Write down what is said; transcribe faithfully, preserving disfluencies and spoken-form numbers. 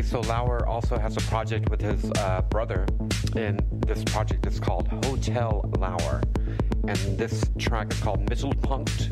so Lauer also has a project with his uh, brother, and this project is called Hotel Lauer. And this track is called Mittelpunkt.